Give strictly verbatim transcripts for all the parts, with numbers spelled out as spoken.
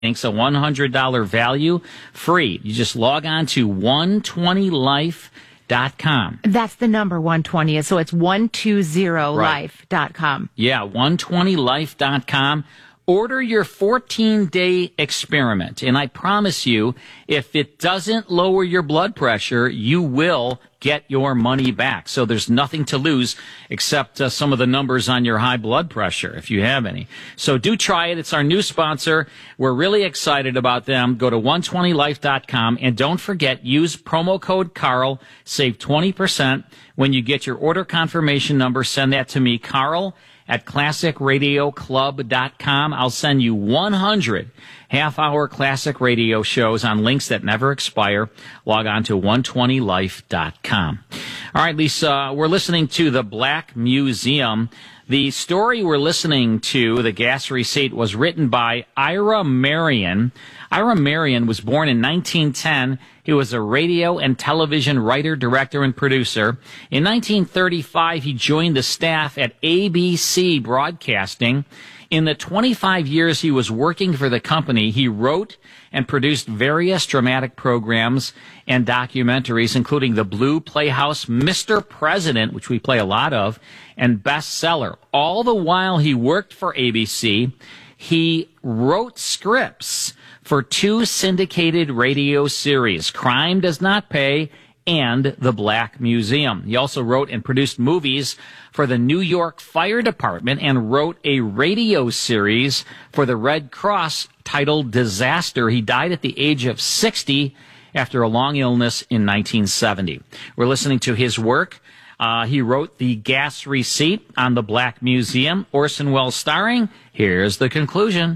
It's a one hundred dollars value, free. You just log on to one twenty life dot com. That's the number one twenty, so it's one twenty life dot com. Yeah, one twenty life dot com. Order your fourteen-day experiment, and I promise you, if it doesn't lower your blood pressure, you will get your money back. So there's nothing to lose except uh, some of the numbers on your high blood pressure, if you have any. So do try it. It's our new sponsor. We're really excited about them. Go to one twenty life dot com, and don't forget, use promo code Carl. Save twenty percent. When you get your order confirmation number, send that to me, Carl, at classic radio club dot com. I'll send you one hundred half-hour classic radio shows on links that never expire. Log on to one twenty life dot com. All right, Lisa, we're listening to The Black Museum. The story we're listening to, The Gas Receipt, was written by Ira Marion. Ira Marion was born in nineteen ten. He was a radio and television writer, director, and producer. In nineteen thirty-five, he joined the staff at A B C Broadcasting. In the twenty-five years he was working for the company, he wrote and produced various dramatic programs and documentaries, including The Blue Playhouse, Mister President, which we play a lot of, and Bestseller. All the while he worked for A B C, he wrote scripts for two syndicated radio series, Crime Does Not Pay and The Black Museum. He also wrote and produced movies for the New York Fire Department and wrote a radio series for the Red Cross titled Disaster. He died at the age of sixty after a long illness in nineteen seventy. We're listening to his work. Uh, he wrote The Gas Receipt on The Black Museum. Orson Welles starring. Here's the conclusion.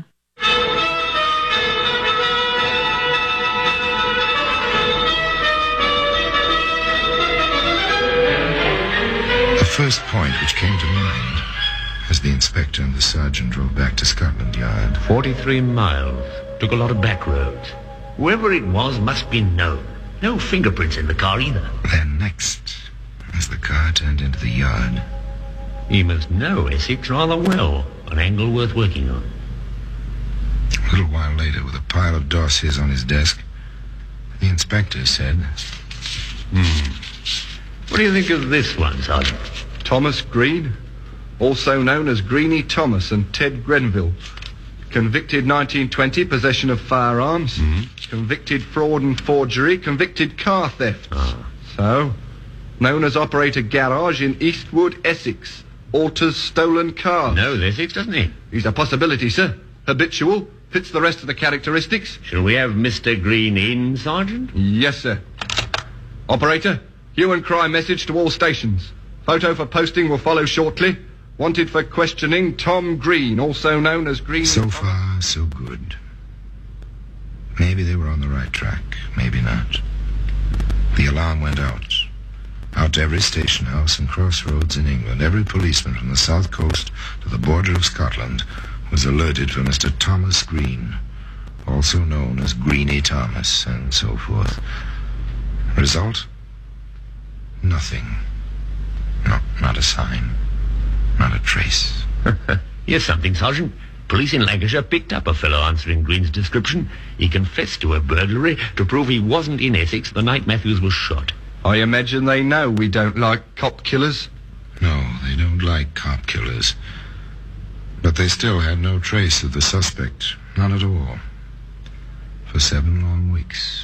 The first point which came to mind as the inspector and the sergeant drove back to Scotland Yard. forty-three miles. Took a lot of back roads. Whoever it was must be known. No fingerprints in the car either. Then next, as the car turned into the yard. He must know Essex rather well. An angle worth working on. A little while later, with a pile of dossiers on his desk, the inspector said, Hmm. What do you think of this one, Sergeant? Thomas Green, also known as Greenie Thomas, and Ted Grenville. Convicted nineteen twenty, possession of firearms. Mm-hmm. Convicted fraud and forgery. Convicted car theft. Ah. So, known as operator garage in Eastwood, Essex. Alters stolen cars. Knows Essex, doesn't he? He's a possibility, sir. Habitual. Fits the rest of the characteristics. Shall we have Mister Green in, Sergeant? Yes, sir. Operator, hue and cry message to all stations. Photo for posting will follow shortly. Wanted for questioning, Tom Green, also known as Green... So far, so good. Maybe they were on the right track, maybe not. The alarm went out. Out to every station house and crossroads in England. Every policeman from the south coast to the border of Scotland was alerted for Mister Thomas Green, also known as Greenie Thomas, and so forth. Result? Nothing. No, not a sign. Not a trace. Here's something, Sergeant. Police in Lancashire picked up a fellow answering Green's description. He confessed to a burglary to prove he wasn't in Essex the night Matthews was shot. I imagine they know we don't like cop killers. No, they don't like cop killers. But they still had no trace of the suspect. None at all. For seven long weeks.